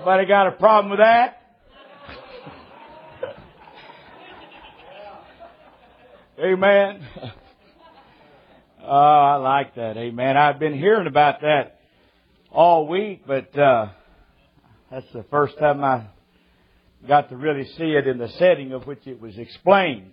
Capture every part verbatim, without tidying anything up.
Nobody got a problem with that? Amen. Oh, I like that. Amen. I've been hearing about that all week, but uh, that's the first time I got to really see it in the setting of which it was explained.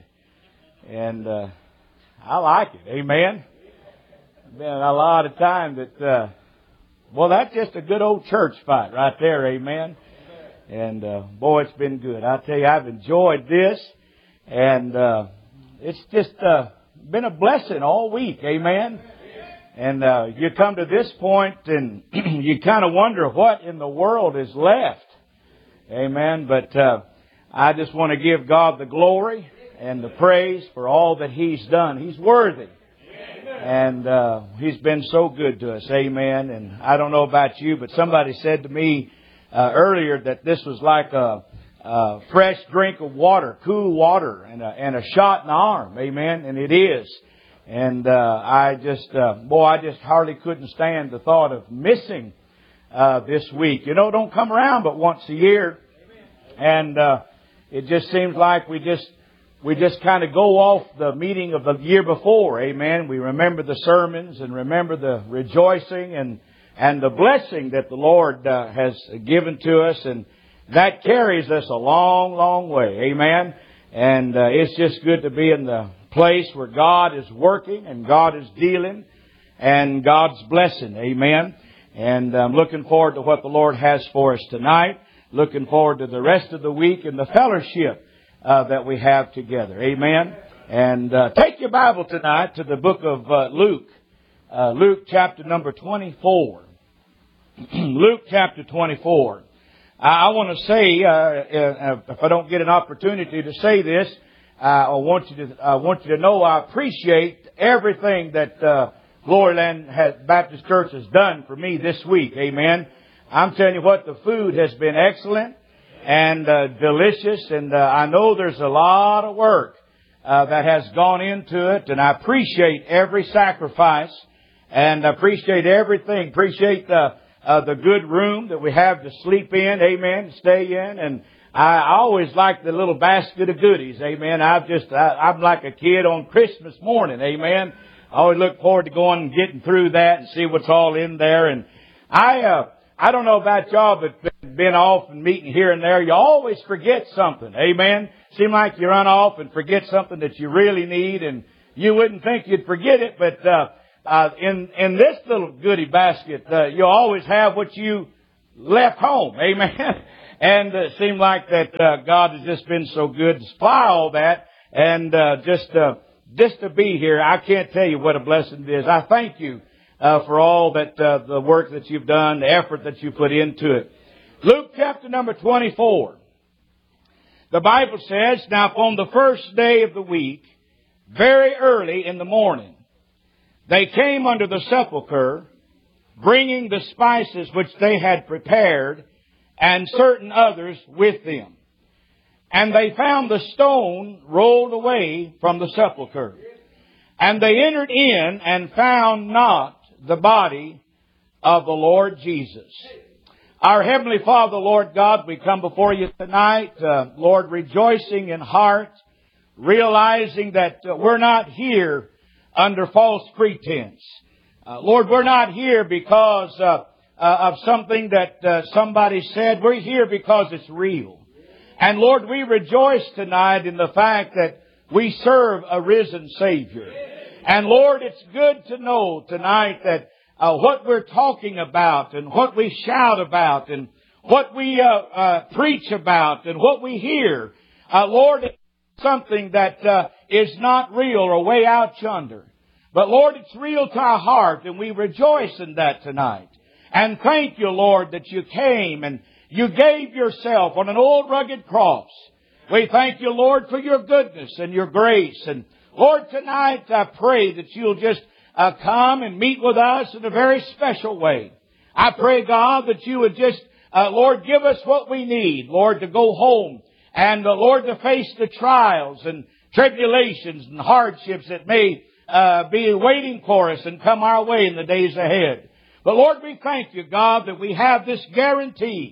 And uh, I like it. Amen. Been a lot of time that, uh, well, that's just a good old church fight right there. Amen. And uh, boy, it's been good. I tell you, I've enjoyed this, and uh, it's just uh, been a blessing all week. Amen. And uh, you come to this point, and you kind of wonder what in the world is left. Amen. But uh, I just want to give God the glory and the praise for all that He's done. He's worthy. And uh, He's been so good to us. Amen. And I don't know about you, but somebody said to me uh, earlier that this was like a, a fresh drink of water, cool water, and a, and a shot in the arm. Amen. And it is. And uh, I just, uh, boy, I just hardly couldn't stand the thought of missing uh, this week. You know, it don't come around but once a year. And uh, it just seems like we just We just kind of go off the meeting of the year before. Amen. We remember the sermons and remember the rejoicing and, and the blessing that the Lord uh, has given to us. And that carries us a long, long way. Amen. And uh, it's just good to be in the place where God is working and God is dealing and God's blessing. Amen. And I'm looking forward to what the Lord has for us tonight. Looking forward to the rest of the week and the fellowship Uh, that we have together. Amen. And uh, take your Bible tonight to the book of uh, Luke. Uh, Luke chapter number twenty-four. Luke chapter twenty-four. I, I want to say, uh, uh, if I don't get an opportunity to say this, uh, I want you to I want you to know I appreciate everything that uh, Gloryland has, Baptist Church has done for me this week. Amen. I'm telling you what, the food has been excellent and uh, delicious, and uh, I know there's a lot of work uh, that has gone into it, and I appreciate every sacrifice, and I appreciate everything. Appreciate the uh, the good room that we have to sleep in, amen, stay in, and I always like the little basket of goodies, amen. I've just I, I'm like a kid on Christmas morning, amen. I always look forward to going and getting through that and see what's all in there, and I. Uh, I don't know about y'all, but been off and meeting here and there, you always forget something. Amen. Seem like you run off and forget something that you really need, and you wouldn't think you'd forget it, but uh, uh in in this little goodie basket, uh, you always have what you left home. Amen. And uh, it seemed like that uh, God has just been so good to supply all that, and uh, just uh, just to be here, I can't tell you what a blessing it is. I thank you. Uh, for all that, uh, the work that you've done, the effort that you put into it. Luke chapter number twenty-four. The Bible says, now on the first day of the week, very early in the morning, they came unto the sepulchre, bringing the spices which they had prepared, and certain others with them. And they found the stone rolled away from the sepulchre. And they entered in and found not the body of the Lord Jesus. Our Heavenly Father, Lord God, we come before you tonight, uh, Lord, rejoicing in heart, realizing that uh, we're not here under false pretense. Uh, Lord, we're not here because uh, uh, of something that uh, somebody said. We're here because it's real. And Lord, we rejoice tonight in the fact that we serve a risen Savior. And Lord, it's good to know tonight that uh, what we're talking about and what we shout about and what we uh, uh, preach about and what we hear, uh, Lord, it's something that uh, is not real or way out yonder. But Lord, it's real to our heart, and we rejoice in that tonight. And thank you, Lord, that you came and you gave yourself on an old rugged cross. We thank you, Lord, for your goodness and your grace. And Lord, tonight I pray that you'll just uh, come and meet with us in a very special way. I pray, God, that you would just, uh, Lord, give us what we need, Lord, to go home and, uh, Lord, to face the trials and tribulations and hardships that may uh, be waiting for us and come our way in the days ahead. But Lord, we thank you, God, that we have this guarantee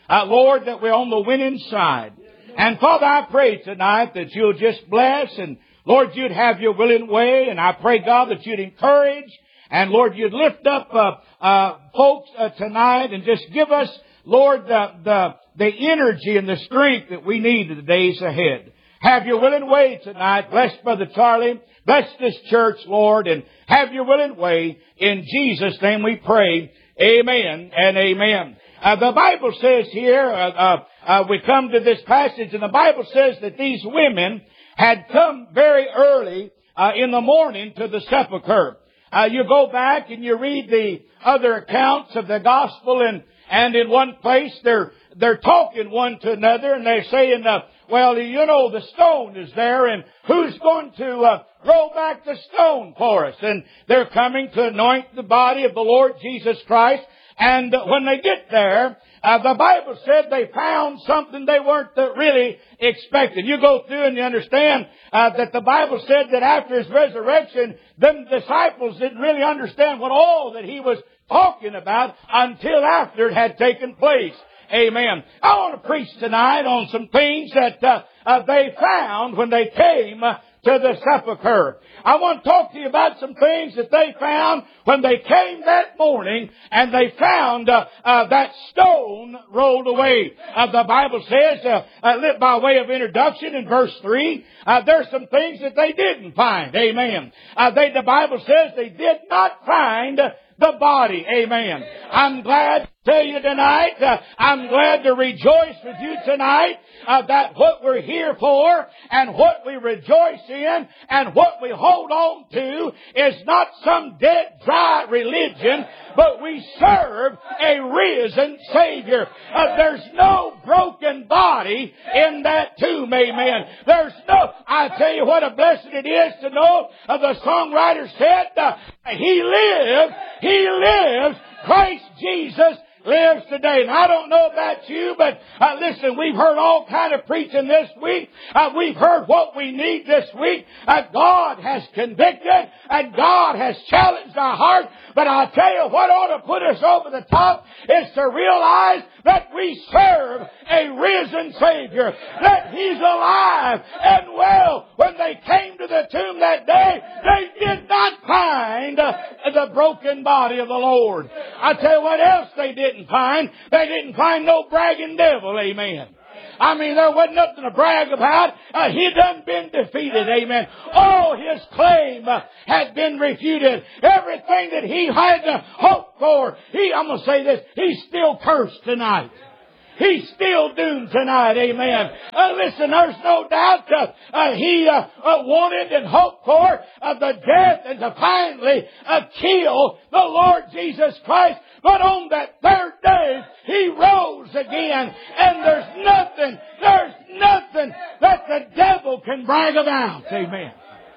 uh, Lord, that we're on the winning side. And Father, I pray tonight that you'll just bless and Lord, you'd have your willing way. And I pray, God, that you'd encourage and Lord, you'd lift up uh, uh, folks uh, tonight and just give us, Lord, the, the, the energy and the strength that we need in the days ahead. Have your willing way tonight. Bless Brother Charlie. Bless this church, Lord, and have your willing way. In Jesus' name we pray. Amen and amen. Uh, the Bible says here, uh, uh, uh, we come to this passage, and the Bible says that these women had come very early uh, in the morning to the sepulchre. Uh, you go back and you read the other accounts of the gospel, and and in one place they're they're talking one to another, and they're saying, uh, well, you know, the stone is there, and who's going to uh, roll back the stone for us? And they're coming to anoint the body of the Lord Jesus Christ. And uh, when they get there, uh, the Bible said they found something they weren't uh, really expecting. You go through and you understand uh, that the Bible said that after His resurrection, them disciples didn't really understand what all that He was talking about until after it had taken place. Amen. I want to preach tonight on some things that uh, uh, they found when they came uh, to the sepulchre. I want to talk to you about some things that they found when they came that morning and they found uh, uh, that stone rolled away. Uh, the Bible says, uh, uh, by way of introduction in verse three, uh, there's some things that they didn't find. Amen. Uh, they, the Bible says they did not find uh, the body. Amen. I'm glad to tell you tonight, uh, I'm glad to rejoice with you tonight uh, that what we're here for and what we rejoice in and what we hold on to is not some dead, dry religion, but we serve a risen Savior. Uh, there's no broken body in that tomb. Amen. There's no, I tell you what a blessing it is to know uh, the songwriter said, uh, He lives, He lives, Christ Jesus lives today. And I don't know about you, but uh, listen, we've heard all kind of preaching this week. Uh, we've heard what we need this week. Uh, God has convicted and God has challenged our heart. But I'll tell you what ought to put us over the top is to realize that we serve a risen Savior, that He's alive and well. When they came to the tomb that day, they did not find uh, the broken body of the Lord. I'll tell you what else they didn't find. They didn't find no bragging devil. Amen. I mean, there wasn't nothing to brag about. Uh, he done been defeated. Amen. All his claim uh, had been refuted. Everything that he had to hope for. He, I'm going to say this, he's still cursed tonight. He's still doomed tonight. Amen. Uh, listen, there's no doubt uh, uh, he uh, uh, wanted and hoped for uh, the death and to finally uh, kill the Lord Jesus Christ. But on that third day, He rose again. And there's nothing, there's nothing that the devil can brag about. Amen.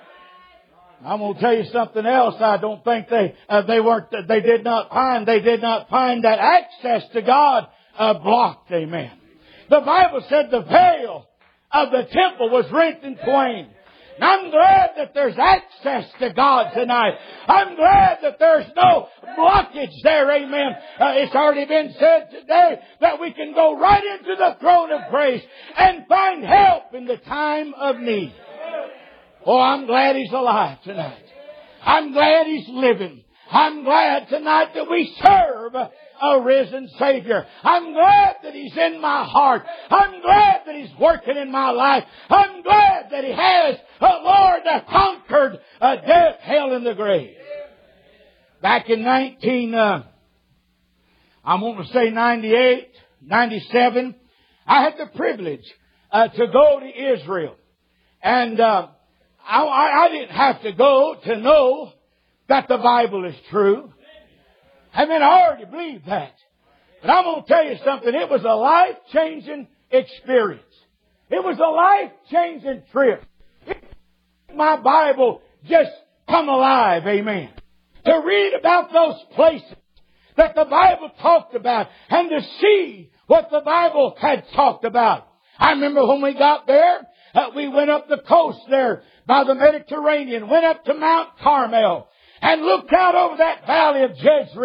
I'm going to tell you something else. I don't think they, uh, they weren't, they did not find, they did not find that access to God uh, blocked. Amen. The Bible said the veil of the temple was rent in twain. And I'm glad that there's access to God tonight. I'm glad that there's no blockage there. Amen. Uh, it's already been said today that we can go right into the throne of grace and find help in the time of need. Oh, I'm glad He's alive tonight. I'm glad He's living. I'm glad tonight that we serve a risen Savior. I'm glad that He's in my heart. I'm glad that He's working in my life. I'm glad that He has, uh, Lord, uh, conquered uh, death, hell, and the grave. Back in nineteen, uh, I'm going to say ninety-eight, ninety-seven, I had the privilege uh, to go to Israel. And uh, I, I didn't have to go to know that the Bible is true. I mean, I already believe that. But I'm going to tell you something. It was a life-changing experience. It was a life-changing trip. It made my Bible just come alive. Amen. To read about those places that the Bible talked about and to see what the Bible had talked about. I remember when we got there, uh, we went up the coast there by the Mediterranean, went up to Mount Carmel, and looked out over that valley of Jezreel.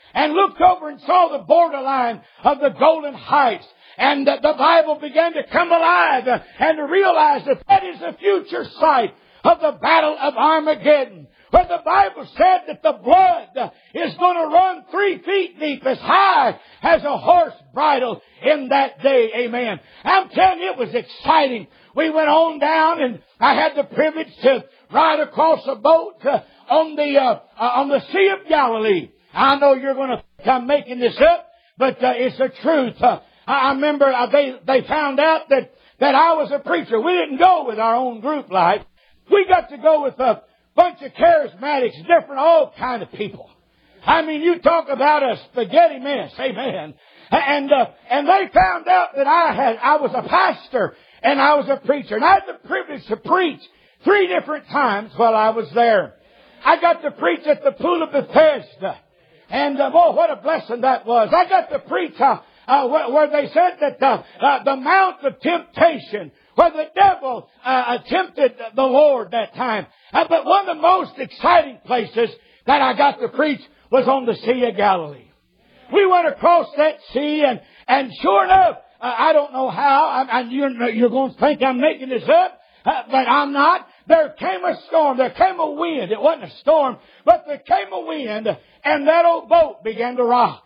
and looked over and saw the borderline of the Golden Heights. And the, the Bible began to come alive uh, and to realize that that is the future site of the Battle of Armageddon, where the Bible said that the blood uh, is going to run three feet deep, as high as a horse bridle in that day. Amen. I'm telling you, it was exciting. We went on down, and I had the privilege to ride across a boat uh, on the uh, uh, on the Sea of Galilee. I know you're going to think I'm making this up, but uh, it's the truth. Uh, I remember uh, they they found out that that I was a preacher. We didn't go with our own group life. We got to go with a bunch of charismatics, different, all kind of people. I mean, you talk about a spaghetti mess, amen. And uh, and they found out that I had I was a pastor and I was a preacher, and I had the privilege to preach three different times while I was there. I got to preach at the Pool of Bethesda, and uh, oh, what a blessing that was! I got to preach uh, uh, where, where they said that uh, uh, the Mount of Temptation, where the devil uh, tempted the Lord that time. Uh, but one of the most exciting places that I got to preach was on the Sea of Galilee. We went across that sea, and, and sure enough, uh, I don't know how, I, I, you're, you're going to think I'm making this up, uh, but I'm not. There came a storm, there came a wind. It wasn't a storm, but there came a wind, and that old boat began to rock.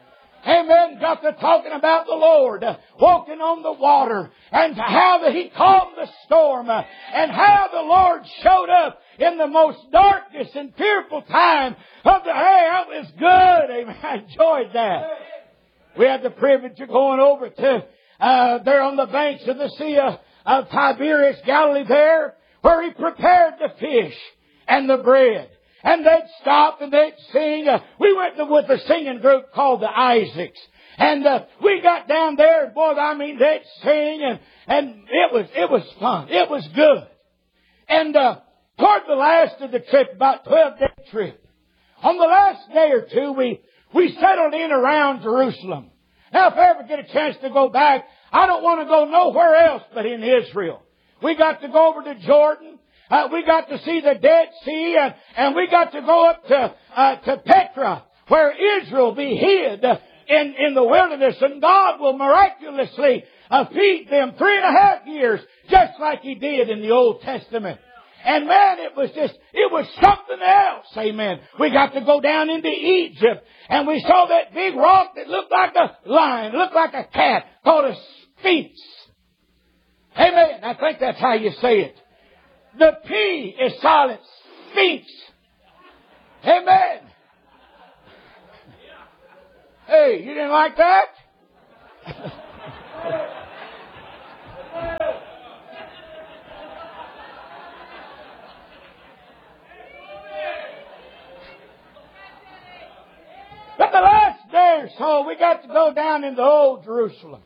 Amen. Got to talking about the Lord uh, walking on the water, and how that He calmed the storm, uh, and how the Lord showed up in the most darkest and fearful time of the day. That was good. Amen. I enjoyed that. We had the privilege of going over to uh, there on the banks of the Sea of, of Tiberias, Galilee there, where He prepared the fish and the bread. And they'd stop and they'd sing. Uh, we went to, with a singing group called the Isaacs. And uh, we got down there, and boy, I mean, they'd sing, and, and it was it was fun. It was good. And uh, toward the last of the trip, about twelve-day trip, on the last day or two, we, we settled in around Jerusalem. Now, if I ever get a chance to go back, I don't want to go nowhere else but in Israel. We got to go over to Jordan. Uh, we got to see the Dead Sea, and, and we got to go up to uh, to Petra, where Israel will be hid uh, in, in the wilderness, and God will miraculously uh, feed them three and a half years, just like He did in the Old Testament. And man, it was just, it was something else, amen. We got to go down into Egypt, and we saw that big rock that looked like a lion, looked like a cat, called a sphinx. Amen. I think that's how you say it. The P is silent. Sphinx. Amen. Hey, you didn't like that? But the last day or so, we got to go down into old Jerusalem.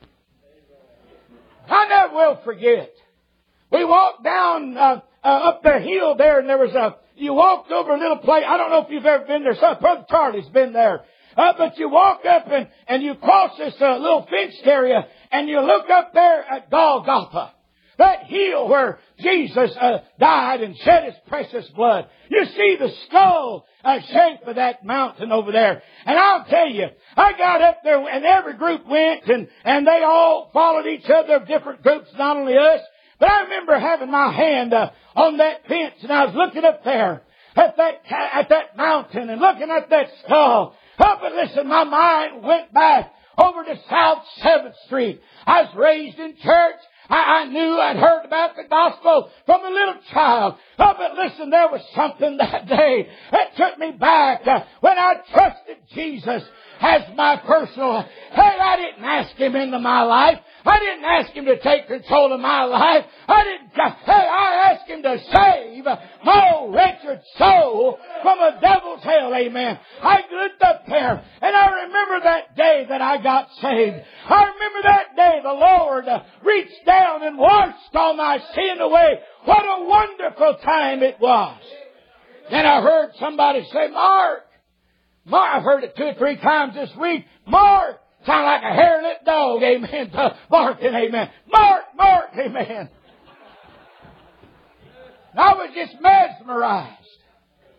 I never will forget. We walked down uh, uh, up the hill there, and there was a, you walked over a little place. I don't know if you've ever been there. So Brother Charlie's been there. Uh, but you walk up and, and you cross this uh, little fenced area, and you look up there at Golgotha. That hill where Jesus uh, died and shed His precious blood. You see the skull uh, shape of that mountain over there. And I'll tell you, I got up there, and every group went, and, and they all followed each other, different groups, not only us. But I remember having my hand uh, on that fence, and I was looking up there at that at that mountain and looking at that skull. Oh, but listen, my mind went back over to South seventh Street. I was raised in church. I, I knew I'd heard about the gospel from a little child. Oh, but listen, there was something that day that took me back uh, when I trusted Jesus as my personal. Hey, I didn't ask Him into my life. I didn't ask Him to take control of my life. I didn't. Hey, I asked Him to save my old wretched soul from a devil's hell. Amen. I looked up there, and I remember that day that I got saved. I remember that day the Lord reached down and washed all my sin away. What a wonderful time it was. Then I heard somebody say, Mark. Mark, I've heard it two or three times this week. Mark. Sound like a hair-lit dog, amen. Barking, amen. Mark, Mark, amen. I was just mesmerized.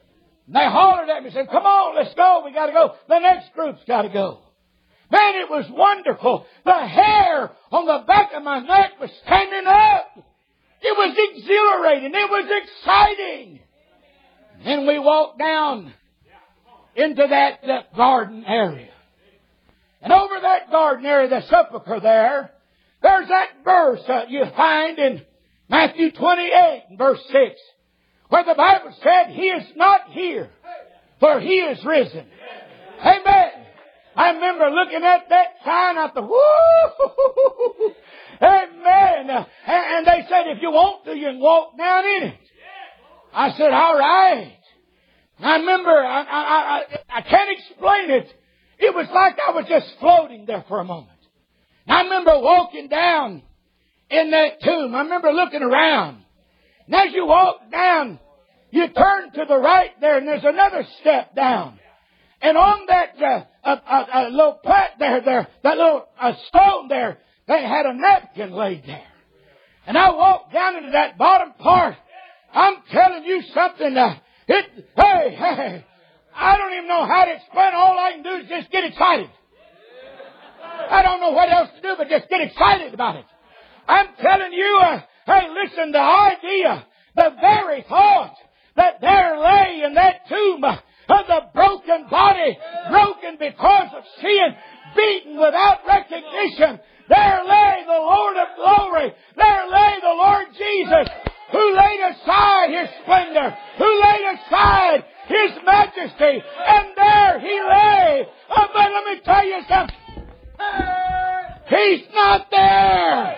And they hollered at me and said, come on, let's go. We got to go. The next group's got to go. Man, it was wonderful. The hair on the back of my neck was standing up. It was exhilarating. It was exciting. And then we walked down into that, that garden area. And over that garden area, the sepulchre there, there's that verse uh, you find in Matthew twenty-eight, verse six, where the Bible said, He is not here, for He is risen. Amen. I remember looking at that sign, I thought, woo! Amen. And they said, if you want to, you can walk down in it. I said, all right. I remember, I, I, I, I can't explain it. It was like I was just floating there for a moment. I remember walking down in that tomb. I remember looking around. And as you walk down, you turn to the right there, and there's another step down. And on that uh, uh, uh, uh, little plat there, there, that little uh, stone there, they had a napkin laid there. And I walked down into that bottom part. I'm telling you something. Uh, it, hey, hey, I don't even know how to explain. All I can do is just get excited. I don't know what else to do but just get excited about it. I'm telling you, uh, hey, listen, the idea, the very thought that there lay in that tomb uh, of the broken body, broken because of sin, beaten without recognition, there lay the Lord of glory. There lay the Lord Jesus, who laid aside His splendor, who laid aside His majesty, and there He lay. Oh, but let me tell you something. He's not there.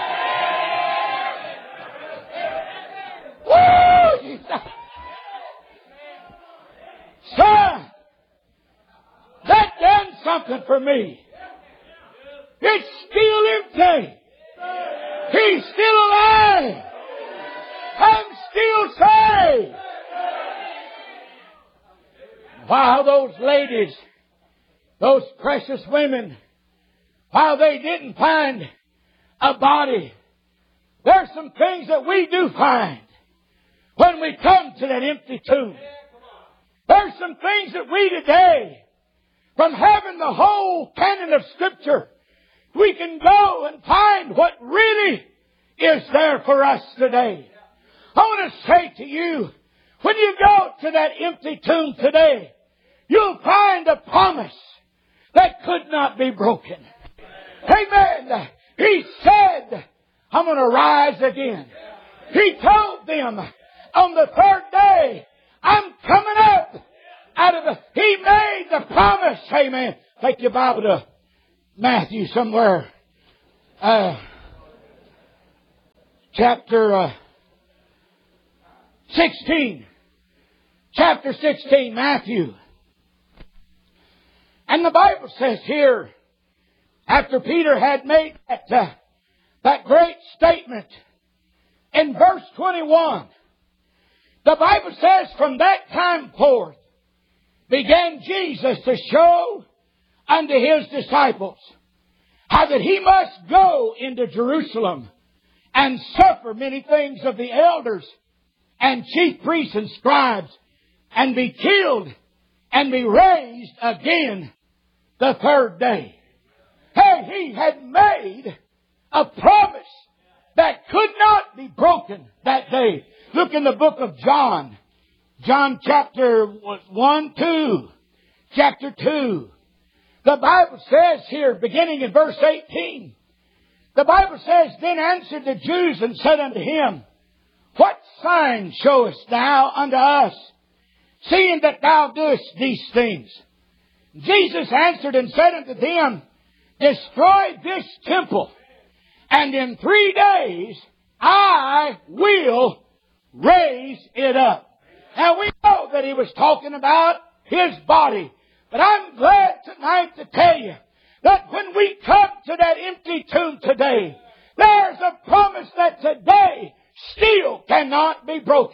Woo! He's not. Son, that done something for me. It's still empty. He's still alive. I'm still saved. While those ladies, those precious women, while they didn't find a body, there's some things that we do find when we come to that empty tomb. There's some things that we today, from having the whole canon of Scripture, we can go and find what really is there for us today. I want to say to you, when you go to that empty tomb today, you'll find a promise that could not be broken. Amen. He said, I'm going to rise again. He told them on the third day, I'm coming up out of the... He made the promise. Amen. Take your Bible to Matthew somewhere. Uh, chapter uh, sixteen. Chapter sixteen, Matthew. And the Bible says here, after Peter had made that, uh, that great statement, in verse twenty-one, the Bible says, from that time forth began Jesus to show unto His disciples how that He must go into Jerusalem and suffer many things of the elders and chief priests and scribes, and be killed and be raised again the third day. Hey, He had made a promise that could not be broken that day. Look in the book of John. John chapter one, two. Chapter two. The Bible says here, beginning in verse eighteen, the Bible says, Then answered the Jews and said unto Him, What sign showest Thou unto us, seeing that Thou doest these things? Jesus answered and said unto them, Destroy this temple, and in three days I will raise it up. Now we know that He was talking about His body. But I'm glad tonight to tell you that when we come to that empty tomb today, there's a promise that today still cannot be broken.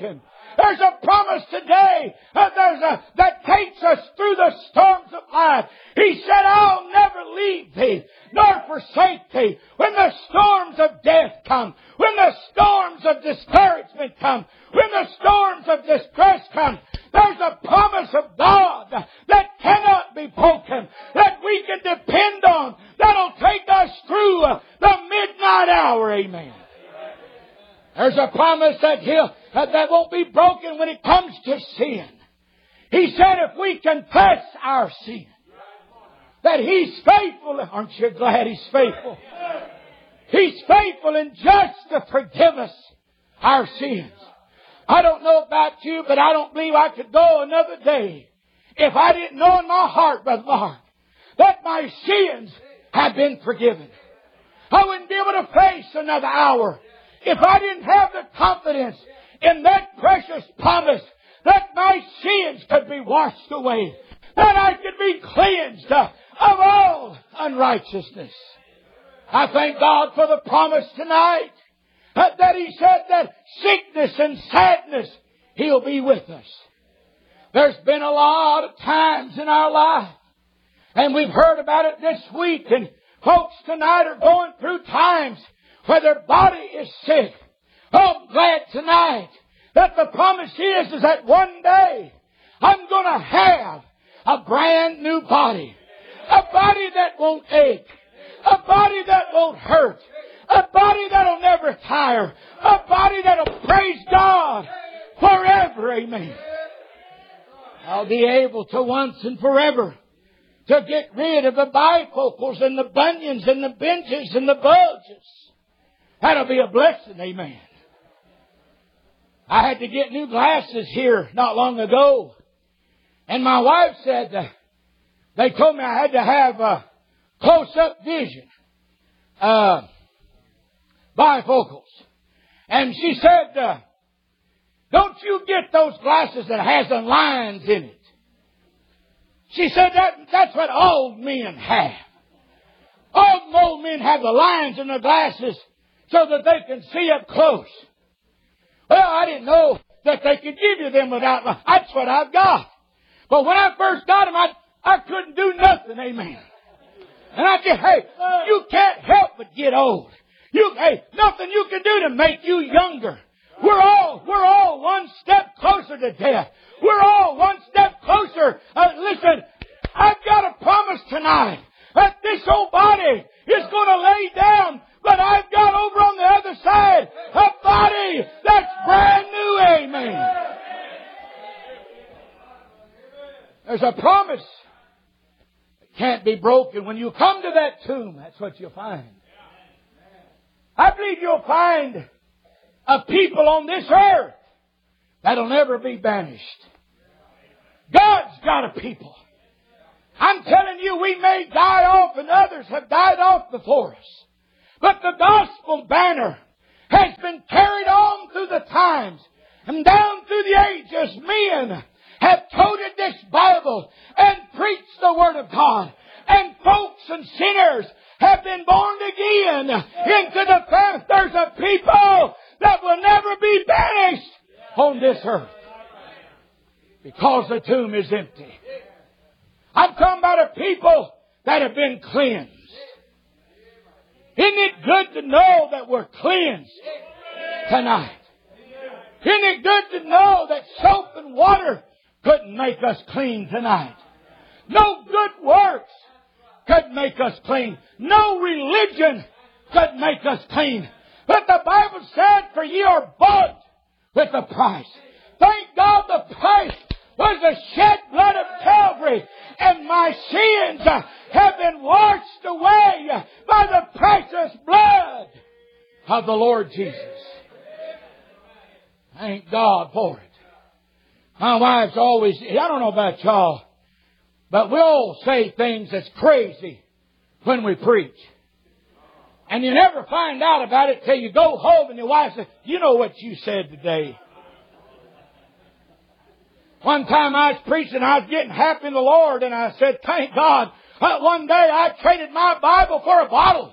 There's a promise today uh, there's a, that takes us through the storms of life. He said, I'll never leave thee nor forsake thee. When the storms of death come, when the storms of discouragement come, when the storms of distress come, there's a promise of God that cannot be broken, that we can depend on, that'll take us through the midnight hour. Amen. There's a promise that he'll, that won't be broken when it comes to sin. He said if we confess our sin, that He's faithful. Aren't you glad He's faithful? He's faithful and just to forgive us our sins. I don't know about you, but I don't believe I could go another day if I didn't know in my heart, Brother Mark, that my sins have been forgiven. I wouldn't be able to face another hour if I didn't have the confidence in that precious promise that my sins could be washed away, that I could be cleansed of all unrighteousness. I thank God for the promise tonight uh, that He said that sickness and sadness, He'll be with us. There's been a lot of times in our life, and we've heard about it this week, and folks tonight are going through times where their body is sick. Oh, I'm glad tonight that the promise is, is that one day I'm going to have a brand new body. A body that won't ache. A body that won't hurt. A body that'll never tire. A body that'll praise God forever. Amen. I'll be able to once and forever to get rid of the bifocals and the bunions and the binges and the bulges. That'll be a blessing. Amen. I had to get new glasses here not long ago. And my wife said, uh, they told me I had to have uh, close-up vision. Uh, bifocals. And she said, uh, don't you get those glasses that has the lines in it. She said that that's what old men have. All old men have the lines in their glasses so that they can see up close. Well, I didn't know that they could give you them without lines. That's what I've got. But when I first got them, I, I couldn't do nothing. Amen. And I said, hey, you can't help but get old. You, hey, nothing you can do to make you younger. We're all, we're all one step closer to death. We're all one step closer. Uh, listen, I've got a promise tonight that this old body is going to lay down, but I've got over on the other side a body that's brand new. Amen. There's a promise that can't be broken. When you come to that tomb, that's what you'll find. I believe you'll find a people on this earth that'll never be banished. God's got a people. I'm telling you, we may die off and others have died off before us. But the gospel banner has been carried on through the times and down through the ages. Men have toted this Bible and preached the Word of God. And folks and sinners have been born again into the family. There's a people that will never be banished on this earth because the tomb is empty. I'm talking about a people that have been cleansed. Isn't it good to know that we're cleansed tonight? Isn't it good to know that soap and water couldn't make us clean tonight? No good works could make us clean. No religion could make us clean. But the Bible said, for ye are bought with a price. Thank God the price was the shed blood of Calvary. And my sins have been washed away by the precious blood of the Lord Jesus. Thank God for it. My wife's always, I don't know about y'all, but we'll say things that's crazy when we preach. And you never find out about it till you go home and your wife says, you know what you said today. One time I was preaching, I was getting happy in the Lord, and I said, thank God, uh, one day I traded my Bible for a bottle.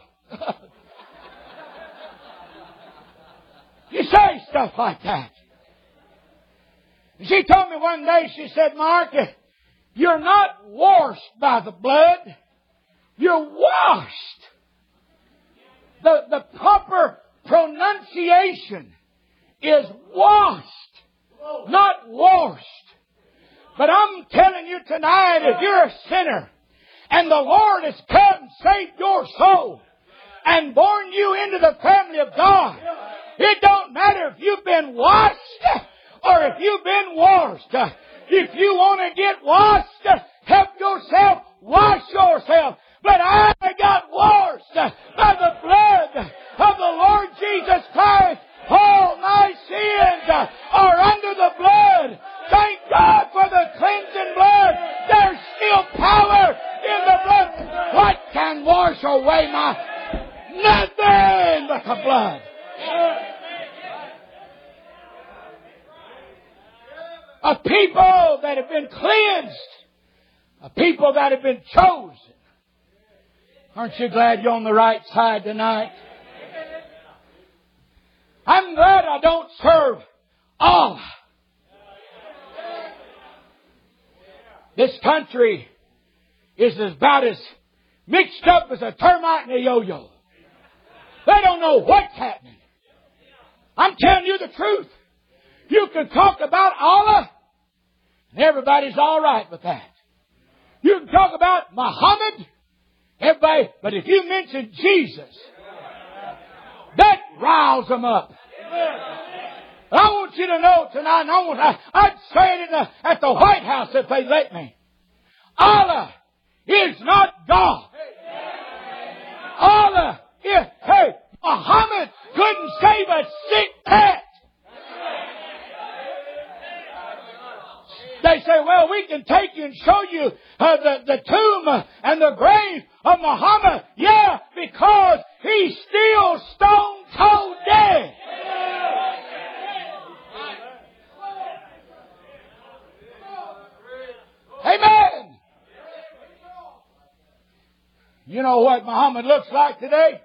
You say stuff like that. She told me one day, she said, Mark, you're not washed by the blood. You're washed. The, the proper pronunciation is washed, not washed. But I'm telling you tonight, if you're a sinner and the Lord has come and saved your soul and born you into the family of God, it don't matter if you've been washed or if you've been washed. If you want to get washed, help yourself, wash yourself. But I got washed by the blood of the Lord Jesus Christ. All my sins are under the blood. Thank God for the cleansing blood. There's still power in the blood. What can wash away my... Nothing but the blood. A people that have been cleansed. A people that have been chosen. Aren't you glad you're on the right side tonight? I'm glad I don't serve Allah. This country is about as mixed up as a termite and a yo-yo. They don't know what's happening. I'm telling you the truth. You can talk about Allah, and everybody's all right with that. You can talk about Muhammad, everybody, but if you mention Jesus, that riles them up. I want you to know tonight, and I want, I, I'd say it in the, at the White House if they let me. Allah is not God. Allah is, hey, Muhammad couldn't save a sick cat. They say, well, we can take you and show you uh, the, the tomb and the grave of Muhammad. Yeah, because he's still stone cold dead. Amen. You know what Muhammad looks like today?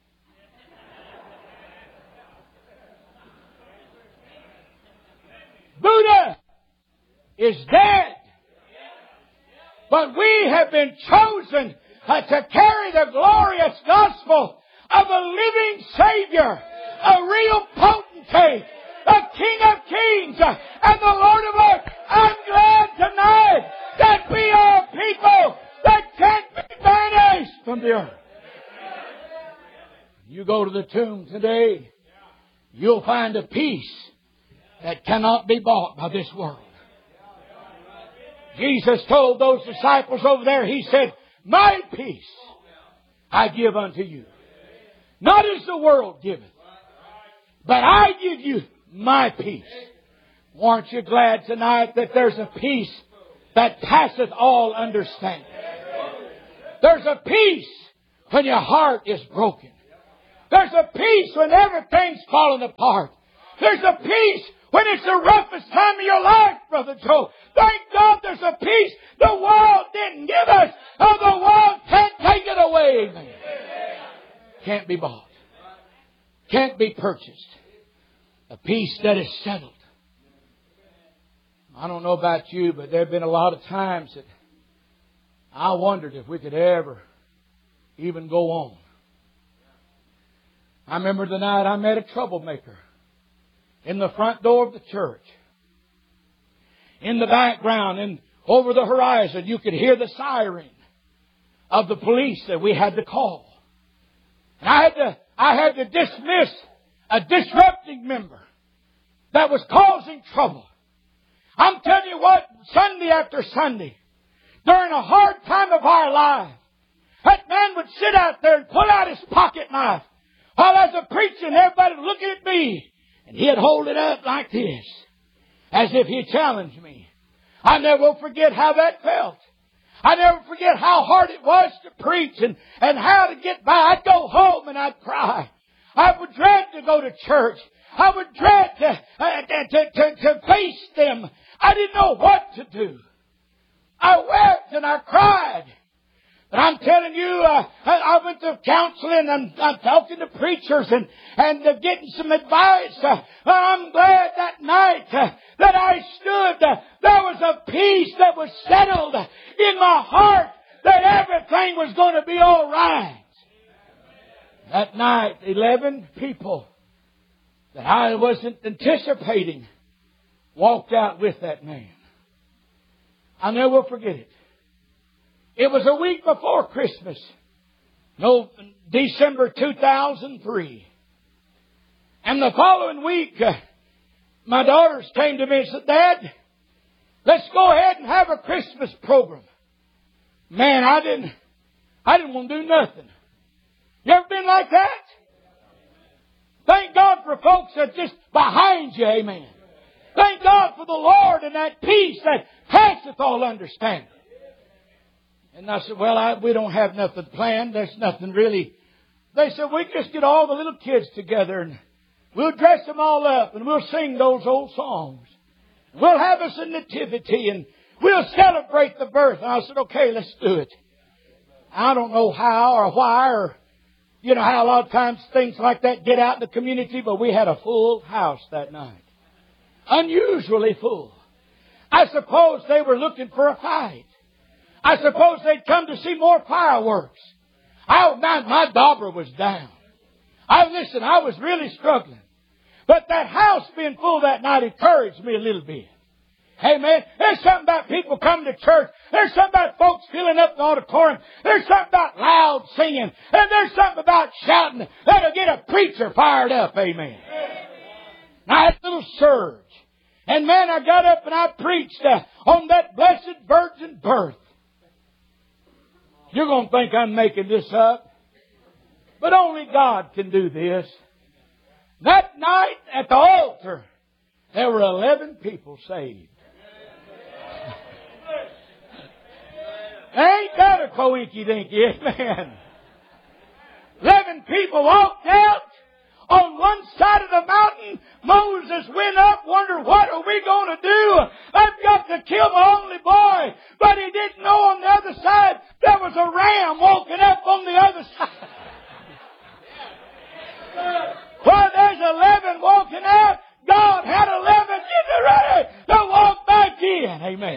Buddha is dead. But we have been chosen uh, to carry the glorious gospel of a living Savior, a real potentate, a King of Kings, uh, and the Lord of Lords. I'm glad tonight that we are people that can't be banished from the earth. You go to the tomb today, you'll find a peace that cannot be bought by this world. Jesus told those disciples over there, He said, my peace I give unto you. Not as the world giveth, but I give you my peace. Aren't you glad tonight that there's a peace that passeth all understanding? There's a peace when your heart is broken. There's a peace when everything's falling apart. There's a peace when it's the roughest time of your life, Brother Joe. Thank God there's a peace the world didn't give us, or the world can't take it away. Amen. Can't be bought. Can't be purchased. A peace that is settled. I don't know about you, but there have been a lot of times that I wondered if we could ever even go on. I remember the night I met a troublemaker in the front door of the church. In the background and over the horizon, you could hear the siren of the police that we had to call. And I had to, I had to dismiss a disrupting member that was causing trouble. I'm telling you what, Sunday after Sunday, during a hard time of our life, that man would sit out there and pull out his pocket knife while I was preaching, everybody looking at me. And he'd hold it up like this, as if he challenged me. I never will forget how that felt. I never forget how hard it was to preach and, and how to get by. I'd go home and I'd cry. I would dread to go to church. I would dread to, uh, to, to, to face them. I didn't know what to do. I wept and I cried. But I'm telling you, uh, I, I went to counseling and I'm talking to preachers and, and uh, getting some advice. Uh, I'm glad that night uh, that I stood. Uh, there was a peace that was settled in my heart that everything was going to be all right. That night, eleven people that I wasn't anticipating walked out with that man. I'll never forget it. It was a week before Christmas. No, December two thousand three. And the following week, uh, my daughters came to me and said, Dad, let's go ahead and have a Christmas program. Man, I didn't, I didn't want to do nothing. You ever been like that? Thank God for folks that just behind you, amen. Thank God for the Lord and that peace that passeth all understanding. And I said, well, I, we don't have nothing planned. There's nothing really. They said, we just get all the little kids together and we'll dress them all up and we'll sing those old songs. We'll have us a nativity and we'll celebrate the birth. And I said, okay, let's do it. I don't know how or why or, you know, how a lot of times things like that get out in the community, but we had a full house that night. Unusually full. I suppose they were looking for a fight. I suppose they'd come to see more fireworks. I, my, my dauber was down. I listen, I was really struggling. But that house being full that night encouraged me a little bit. Hey man, there's something about people coming to church. There's something about folks filling up the auditorium. There's something about loud singing. And there's something about shouting that'll get a preacher fired up. Amen. Now that little surge. And man, I got up and I preached uh, on that blessed virgin birth. You're going to think I'm making this up. But only God can do this. That night at the altar, there were eleven people saved. Ain't that a coinky-dinky, amen? Eleven people walked out. On one side of the mountain, Moses went up, wondered, what are we going to do? I've got to kill my only boy. But he didn't know on the other side there was a ram walking up on the other side. Well, there's eleven walking out. God had eleven getting ready to walk back in. Amen.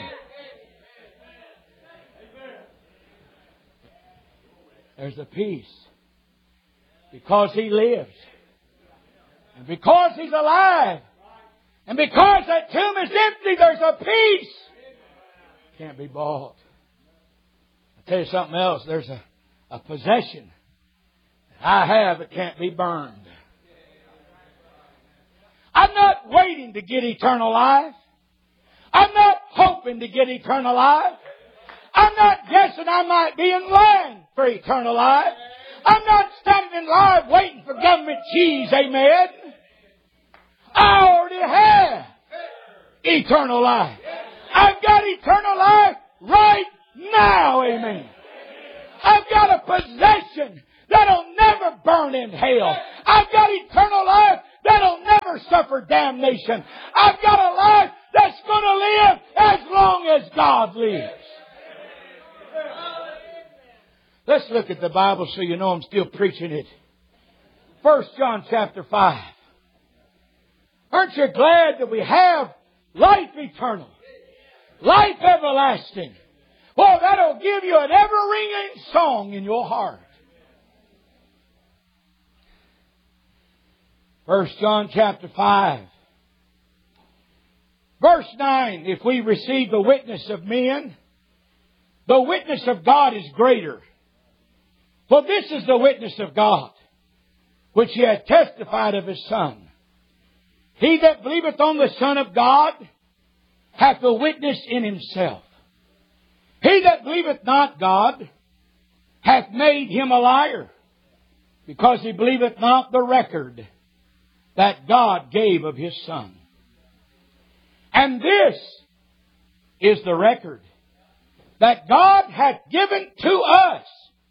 There's a peace because He lives. And because He's alive. And because that tomb is empty, there's a peace. Can't be bought. I'll tell you something else. There's a, a possession that I have that can't be burned. I'm not waiting to get eternal life. I'm not hoping to get eternal life. I'm not guessing I might be in line for eternal life. I'm not standing in line waiting for government cheese, amen. I already have eternal life. I've got eternal life right now, amen. I've got a possession that'll never burn in hell. I've got eternal life that'll never suffer damnation. I've got a life that's going to live as long as God lives. Let's look at the Bible so you know I'm still preaching it. First John chapter five. Aren't you glad that we have life eternal? Life everlasting. Well, that'll give you an ever-ringing song in your heart. First John chapter five. Verse nine. If we receive the witness of men, the witness of God is greater. For this is the witness of God, which He hath testified of His Son. He that believeth on the Son of God hath a witness in himself. He that believeth not God hath made him a liar, because he believeth not the record that God gave of His Son. And this is the record, that God hath given to us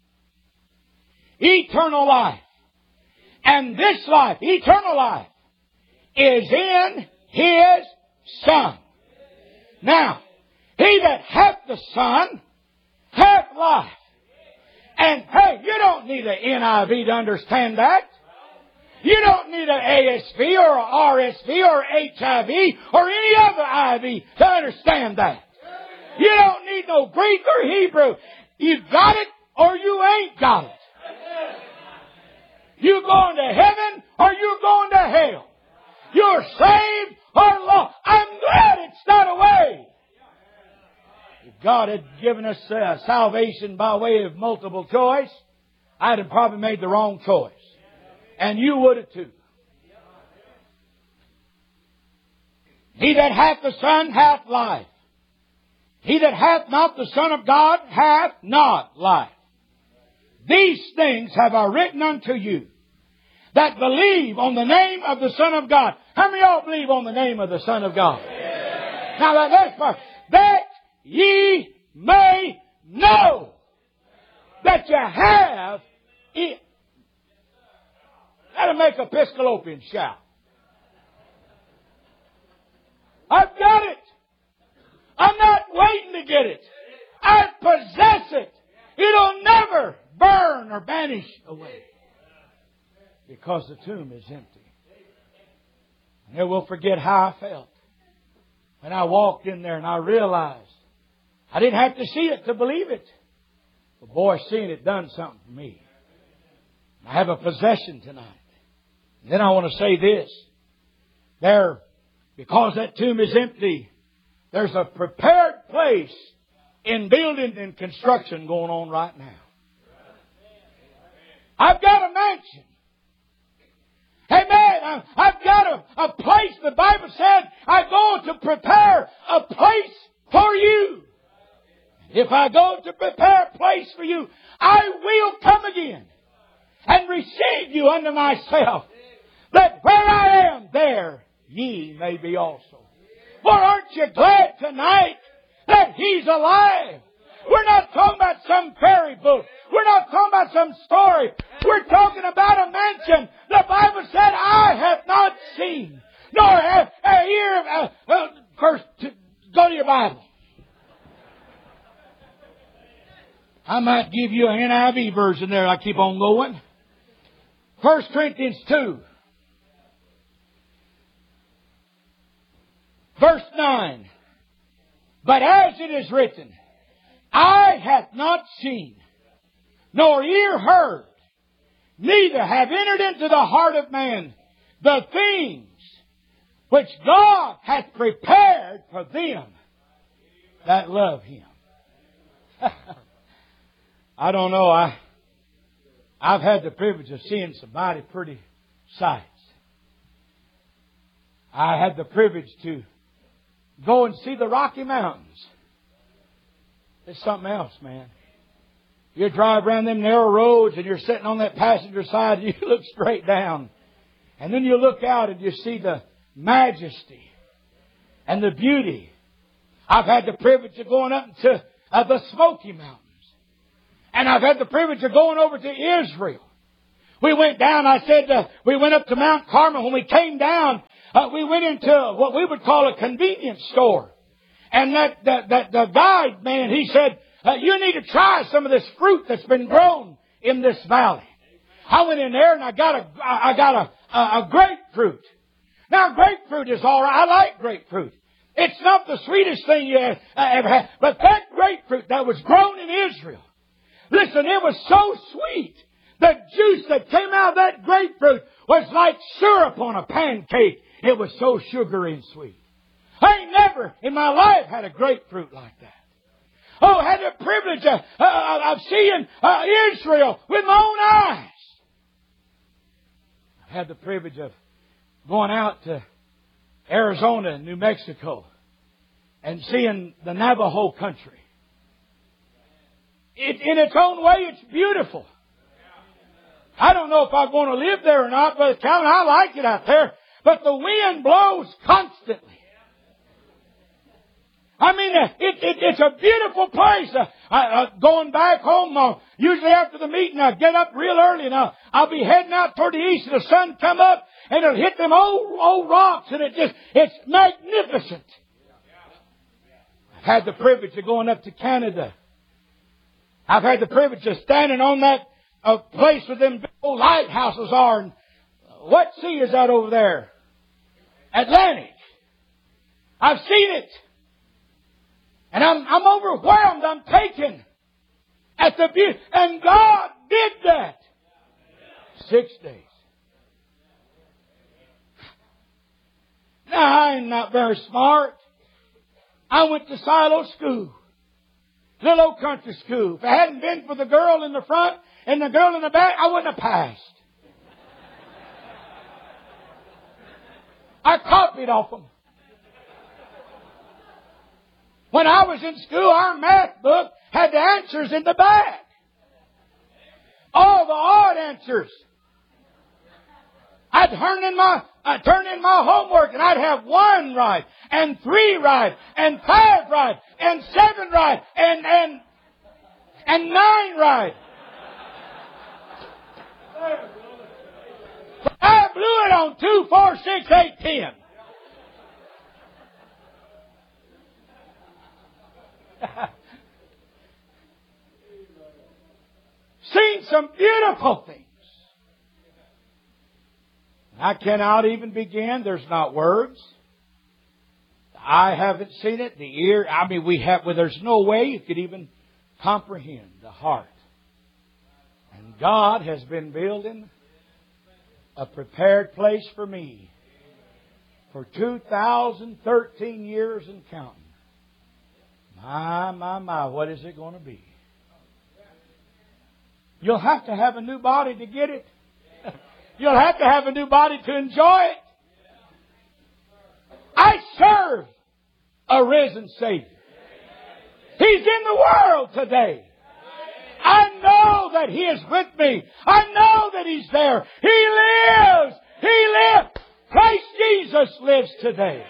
eternal life. And this life, eternal life, is in His Son. Now, he that hath the Son hath life. And hey, you don't need an N I V to understand that. You don't need an A S V or an R S V or H I V or any other I V to understand that. You don't need no Greek or Hebrew. You got it or you ain't got it. You going to heaven or you going to hell. You're saved or lost. I'm glad it's not a way. If God had given us uh, salvation by way of multiple choice, I'd have probably made the wrong choice. And you would have too. He that hath the Son hath life. He that hath not the Son of God hath not life. These things have I written unto you, that believe on the name of the Son of God. How many of y'all believe on the name of the Son of God? Yeah. Now that next part. That ye may know that you have it. That'll make a Episcopalian shout. I've got it. I'm not waiting to get it. I possess it. It'll never burn or vanish away. Because the tomb is empty. And I will forget how I felt when I walked in there and I realized I didn't have to see it to believe it. But boy, seeing it done something for me. I have a possession tonight. And then I want to say this. There, because that tomb is empty, there's a prepared place in building and construction going on right now. I've got a mansion. Amen. I've got a, a place. The Bible said I go to prepare a place for you. If I go to prepare a place for you, I will come again and receive you unto myself, that where I am, there ye may be also. For aren't you glad tonight that He's alive? We're not talking about some fairy book. We're not talking about some story. We're talking about a mansion. The Bible said, I have not seen, nor have uh, ear. Uh, uh, first, to, go to your Bible. I might give you an N I V version there. I keep on going. First Corinthians two. Verse nine. But as it is written, eye hath not seen, nor ear heard, neither have entered into the heart of man the things which God hath prepared for them that love Him. I don't know. I, I've had the privilege of seeing some mighty pretty sights. I had the privilege to go and see the Rocky Mountains. It's something else, man. You drive around them narrow roads and you're sitting on that passenger side and you look straight down. And then you look out and you see the majesty and the beauty. I've had the privilege of going up to uh, the Smoky Mountains. And I've had the privilege of going over to Israel. We went down, I said, uh, we went up to Mount Carmel. When we came down, uh, we went into what we would call a convenience store. And that, that, that the guide man, he said, uh, you need to try some of this fruit that's been grown in this valley. I went in there and I got a, I got a, a, a grapefruit. Now grapefruit is all right. I like grapefruit. It's not the sweetest thing you ever had. But that grapefruit that was grown in Israel, listen, it was so sweet. The juice that came out of that grapefruit was like syrup on a pancake. It was so sugary and sweet. I ain't never in my life had a grapefruit like that. Oh, I had the privilege of, uh, of seeing uh, Israel with my own eyes. I had the privilege of going out to Arizona and New Mexico and seeing the Navajo country. It, in its own way, it's beautiful. I don't know if I'm going to live there or not, but I like it out there. But the wind blows constantly. I mean, it, it, it's a beautiful place. Uh, I, uh, going back home, uh, usually after the meeting, I get up real early and I'll, I'll be heading out toward the east and the sun come up and it'll hit them old, old rocks and it just, it's magnificent. I've had the privilege of going up to Canada I've had the privilege of standing on that uh, place where them big old lighthouses are. And what sea is that over there? Atlantic. I've seen it. And I'm, I'm overwhelmed. I'm taken at the beauty. And God did that. Six days. Now, I'm not very smart. I went to Silo School. Little old country school. If it hadn't been for the girl in the front and the girl in the back, I wouldn't have passed. I copied off them. When I was in school, our math book had the answers in the back. All the odd answers. I'd turn in my I'd turn in my homework and I'd have one right and three right and five right and seven right and and and nine right. I blew it on two, four, six, eight, ten. Seen some beautiful things. I cannot even begin. There's not words. I haven't seen it. The ear, I mean, we have, well, there's no way you could even comprehend the heart. And God has been building a prepared place for me for two thousand thirteen years and counting. My, my, my, what is it going to be? You'll have to have a new body to get it. You'll have to have a new body to enjoy it. I serve a risen Savior. He's in the world today. I know that He is with me. I know that He's there. He lives. He lives. Christ Jesus lives today.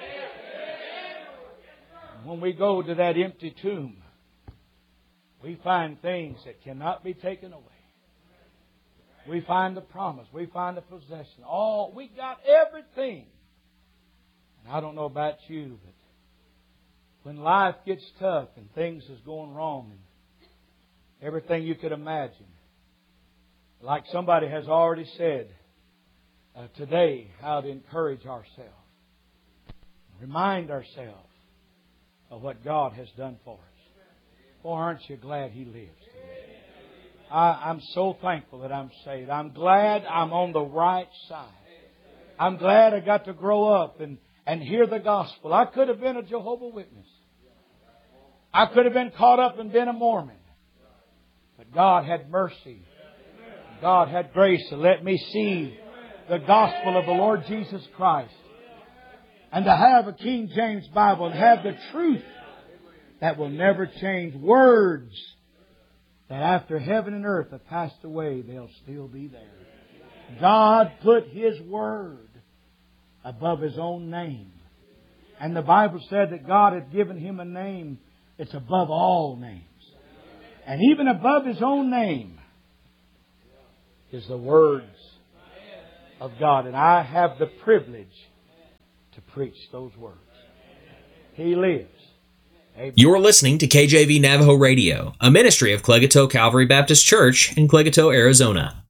When we go to that empty tomb, we find things that cannot be taken away. We find the promise. We find the possession. All we got everything. And I don't know about you, but when life gets tough and things is going wrong and everything you could imagine, like somebody has already said uh, today, how to encourage ourselves, remind ourselves of what God has done for us. Boy, aren't you glad He lives today? I, I'm so thankful that I'm saved. I'm glad I'm on the right side. I'm glad I got to grow up and, and hear the gospel. I could have been a Jehovah's Witness. I could have been caught up and been a Mormon. But God had mercy. God had grace to let me see the gospel of the Lord Jesus Christ. And to have a King James Bible and have the truth that will never change. Words that after heaven and earth have passed away, they'll still be there. God put His Word above His own name. And the Bible said that God had given Him a name that's above all names. And even above His own name is the words of God. And I have the privilege to preach those words. He lives. Amen. You're listening to K J V Navajo Radio, a ministry of Clegato Calvary Baptist Church in Clegato, Arizona.